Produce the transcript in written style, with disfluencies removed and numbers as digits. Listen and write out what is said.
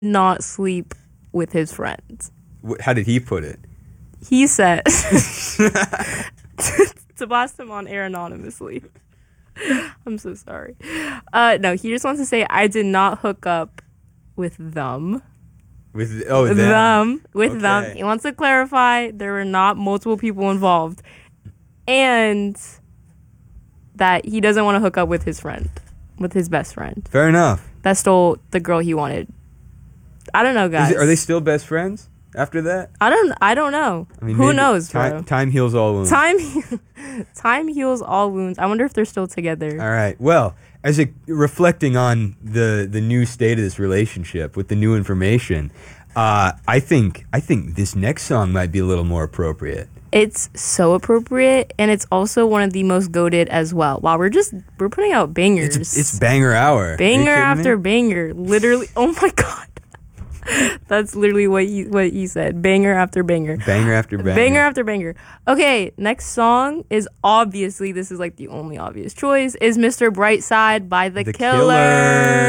not sleep with his friends. How did he put it? He said to blast him on air anonymously. I'm so sorry. No, he just wants to say I did not hook up with them. With them. With Okay. them. He wants to clarify there were not multiple people involved. And that he doesn't want to hook up with his friend. With his best friend. Fair enough. That stole the girl he wanted. I don't know, guys. Are they still best friends after that? I don't know. I mean, who knows, bro? Time heals all wounds. Time heals all wounds. I wonder if they're still together. All right. Well, reflecting on the new state of this relationship with the new information, I think this next song might be a little more appropriate. It's so appropriate, and it's also one of the most goated as well. Wow, we're putting out bangers. It's banger hour. Banger after banger. Literally. Oh my god. That's literally what he said. Banger after banger. Banger after banger. Banger after banger. Okay, next song is obviously, this is like the only obvious choice, is Mr. Brightside by The Killers.